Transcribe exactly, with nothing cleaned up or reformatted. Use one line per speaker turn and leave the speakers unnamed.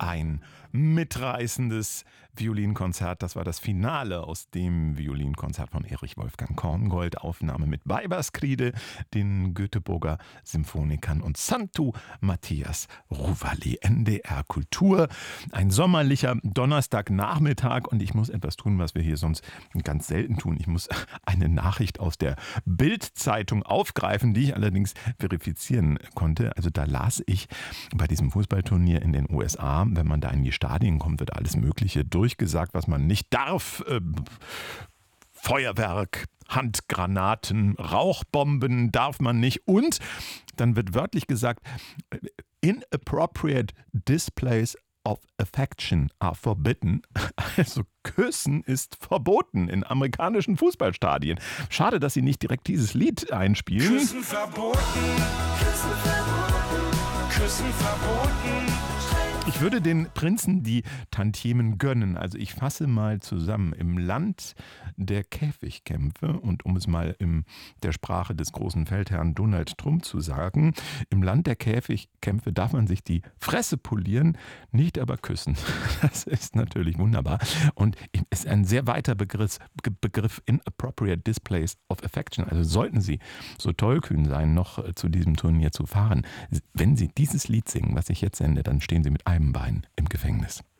Ein mitreißendes Violinkonzert. Das war das Finale aus dem Violinkonzert von Erich Wolfgang Korngold. Aufnahme mit Weiberskriede, den Göteborger Symphonikern und Santu Matthias Ruvali. N D R Kultur. Ein sommerlicher Donnerstagnachmittag und ich muss etwas tun, was wir hier sonst ganz selten tun. Ich muss eine Nachricht aus der Bild-Zeitung aufgreifen, die ich allerdings verifizieren konnte. Also da las ich bei diesem Fußballturnier in den U S A, wenn man da in die Stadien kommt, wird alles Mögliche durchgesagt, was man nicht darf. Äh, Feuerwerk, Handgranaten, Rauchbomben darf man nicht. Und dann wird wörtlich gesagt, inappropriate displays of affection are forbidden. Also Küssen ist verboten in amerikanischen Fußballstadien. Schade, dass sie nicht direkt dieses Lied einspielen.
Küssen verboten, Küssen verboten, Küssen verboten.
Ich würde den Prinzen die Tantiemen gönnen. Also ich fasse mal zusammen. Im Land der Käfigkämpfe, und um es mal in der Sprache des großen Feldherrn Donald Trump zu sagen, im Land der Käfigkämpfe darf man sich die Fresse polieren, nicht aber küssen. Das ist natürlich wunderbar. Und ist ein sehr weiter Begriff, Begriff inappropriate displays of affection. Also sollten Sie so tollkühn sein, noch zu diesem Turnier zu fahren, wenn Sie dieses Lied singen, was ich jetzt sende, dann stehen Sie mit einem Bein im Gefängnis.